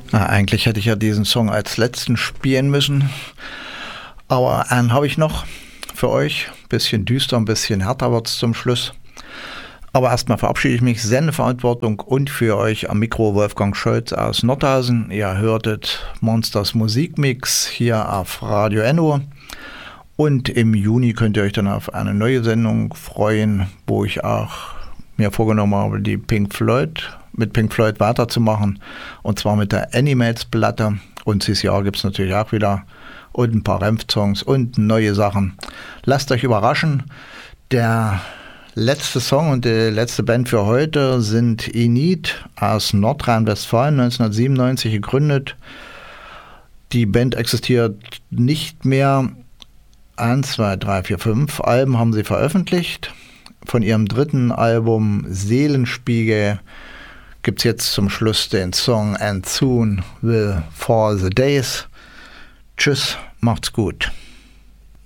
Na, eigentlich hätte ich ja diesen Song als letzten spielen müssen, aber einen habe ich noch für euch. Bisschen düster, ein bisschen härter wird es zum Schluss. Aber erstmal verabschiede ich mich, Sendeverantwortung und für euch am Mikro Wolfgang Scholz aus Nordhausen. Ihr hörtet Monsters Musikmix hier auf Radio Enno. Und im Juni könnt ihr euch dann auf eine neue Sendung freuen, wo ich auch mir vorgenommen habe, die mit Pink Floyd weiterzumachen. Und zwar mit der Animates-Platte. Und dieses Jahr gibt es natürlich auch wieder und ein paar Renf-Songs und neue Sachen. Lasst euch überraschen. Der letzte Song und die letzte Band für heute sind Enid aus Nordrhein-Westfalen, 1997 gegründet. Die Band existiert nicht mehr. 1, 2, 3, 4, 5 Alben haben sie veröffentlicht. Von ihrem dritten Album Seelenspiegel gibt es jetzt zum Schluss den Song And Soon Will Fall the Days. Tschüss, macht's gut.